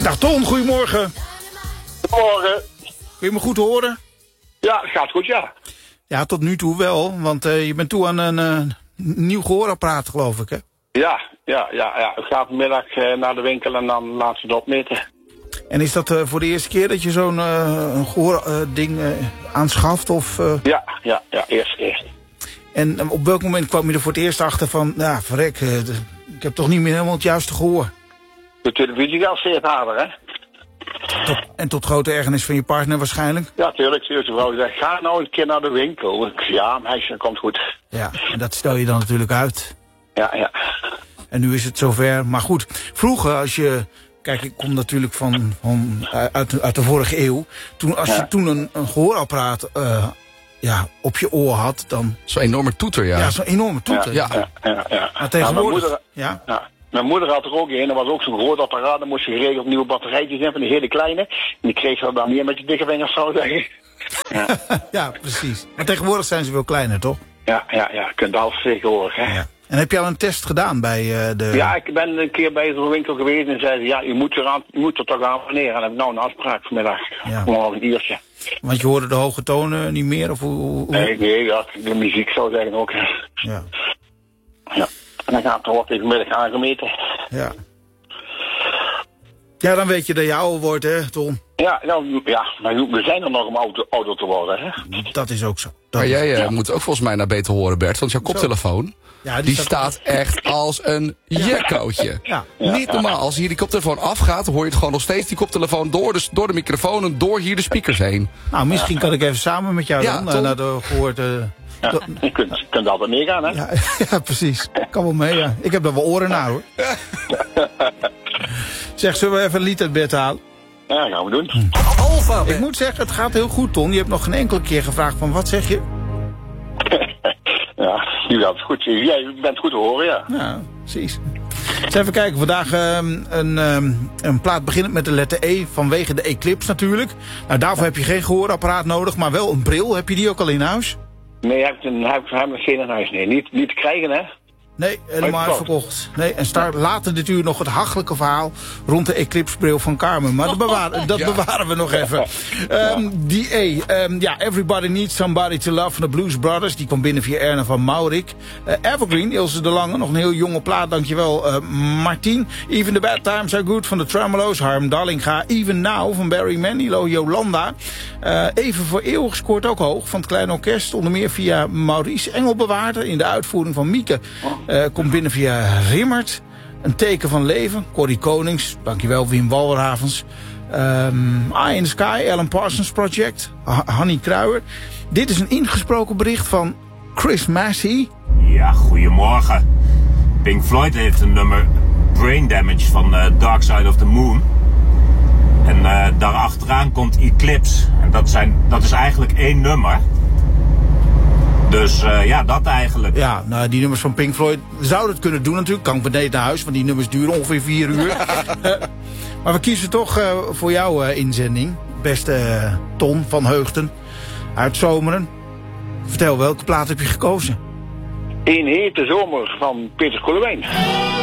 Dag Ton, goedemorgen. Goedemorgen. Kun je me goed horen? Ja, het gaat goed, ja. Ja, tot nu toe wel, want je bent toe aan een nieuw gehoorapparaat, geloof ik, hè? Ja. Ik ga vanmiddag naar de winkel en dan laat ze het opmeten. En is dat voor de eerste keer dat je zo'n gehoording aanschaft? Of, Ja, eerste keer. En op welk moment kwam je er voor het eerst achter van, ja, verrek, ik heb toch niet meer helemaal het juiste gehoor? De televisie wel steeds harder, hè? En tot grote ergernis van je partner waarschijnlijk? Ja, tuurlijk. De vrouw zegt, ga nou een keer naar de winkel. Ja, meisje, dat komt goed. Ja, en dat stel je dan natuurlijk uit. Ja. En nu is het zover. Maar goed, vroeger als je... Kijk, ik kom natuurlijk uit de vorige eeuw. Als je toen een gehoorapparaat op je oor had, dan... Zo'n enorme toeter, ja. Ja, zo'n enorme toeter. Ja. Maar tegenwoordig... Mijn moeder had er ook een. Dat was ook zo'n gehoorapparaat. Dan moest je geregeld nieuwe batterijtjes hebben, van die hele kleine. En die kreeg je dan meer met je dikke vingers, zou ik zeggen. Ja. Ja, precies. Maar tegenwoordig zijn ze veel kleiner, toch? Ja. Je kunt alles tegenwoordig, hè. Ja. En heb je al een test gedaan bij de... Ja, ik ben een keer bij zo'n winkel geweest en zei ze, ja, u moet er toch aan abonneren. En heb ik nou een afspraak vanmiddag. Ja. Nog een uurtje. Want je hoorde de hoge tonen niet meer? Of hoe? Nee, ja, de muziek zou zeggen ook. Ja. En dan gaat er wat even middag aangemeten. Ja. Ja, dan weet je dat je ouder wordt, hè, Ton? Ja, maar we zijn er nog om ouder te worden, hè? Dat is ook zo. Maar jij moet ook volgens mij naar beter horen, Bert. Want jouw koptelefoon, ja, die staat echt als een jekkootje. Ja. Niet normaal. Als hier die koptelefoon afgaat, hoor je het gewoon nog steeds die koptelefoon door de microfoon en door hier de speakers heen. Nou, misschien kan ik even samen met jou Ja, dan naar de gehoord... Ja, je kunt altijd meegaan, hè? Ja, precies. Kan wel mee, ja. Ik heb er wel oren naar, hoor. Zeg, zullen we even een lied uit bed halen? Ja, dat gaan we doen. Ik moet zeggen, het gaat heel goed, Ton. Je hebt nog geen enkele keer gevraagd van, wat zeg je? Ja, nu gaat het goed. Jij bent goed te horen, ja. Ja, precies. Dus even kijken, vandaag een plaat beginnend met de letter E vanwege de Eclipse natuurlijk. Nou, daarvoor heb je geen gehoorapparaat nodig, maar wel een bril. Heb je die ook al in huis? Nee, heb ik nog geen in huis. Nee, niet te krijgen, hè? Nee, helemaal uitverkocht. Nee, en start later natuurlijk nog het hachelijke verhaal rond de Eclipse-bril van Carmen. Maar dat bewaren we nog even. Die E. Everybody Needs Somebody to Love van de Blues Brothers. Die kwam binnen via Erna van Maurik. Evergreen, Ilse de Lange. Nog een heel jonge plaat, dankjewel Martien. Even the Bad Times Are Good van de Tremolo's. Harm Dallinga. Even Now van Barry Manilow, Jolanda. Even voor eeuwig scoort ook hoog van het Kleine Orkest. Onder meer via Maurice Engelbewaarder in de uitvoering van Mieke. Komt binnen via Rimmert. Een teken van leven. Corrie Konings. Dankjewel Wim Walderhavens. Eye in the Sky. Alan Parsons Project. Hannie Kruijer. Dit is een ingesproken bericht van Chris Massey. Ja, goedemorgen. Pink Floyd heeft een nummer Brain Damage van Dark Side of the Moon. En daarachteraan komt Eclipse. En dat is eigenlijk één nummer. Dus dat eigenlijk. Ja, nou die nummers van Pink Floyd zouden het kunnen doen natuurlijk. Kan ik beneden naar huis, want die nummers duren ongeveer 4 uur. Maar we kiezen toch voor jouw inzending. Beste Ton van Heugden uit Zomeren. Vertel, welke plaat heb je gekozen? Een hete zomer van Peter Koelewijn.